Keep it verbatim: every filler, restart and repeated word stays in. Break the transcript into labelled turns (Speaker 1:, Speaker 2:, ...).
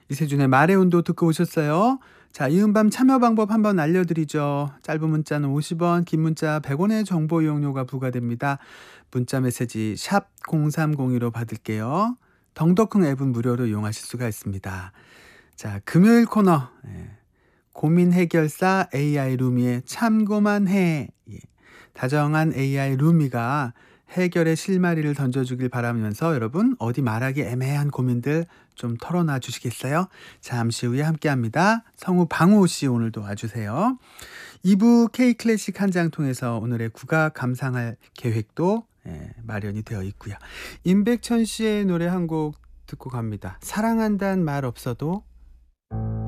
Speaker 1: 이세준의 말의 온도 듣고 오셨어요? 자, 이은밤 참여 방법 한번 알려드리죠. 짧은 문자는 오십 원, 긴 문자 백 원의 정보 이용료가 부과됩니다. 문자 메시지 샵 공삼공이로 받을게요. 덩더큰 앱은 무료로 이용하실 수가 있습니다. 자, 금요일 코너. 예. 고민 해결사 에이아이 루미의 참고만 해. 예. 다정한 에이아이 루미가 해결의 실마리를 던져주길 바라면서 여러분 어디 말하기 애매한 고민들 좀 털어놔 주시겠어요? 잠시 후에 함께합니다. 성우 방호 씨 오늘도 와주세요. 이 부 K클래식 한 장 통해서 오늘의 국악 감상할 계획도 예, 마련이 되어 있고요. 임백천 씨의 노래 한 곡 듣고 갑니다. 사랑한다는 말 없어도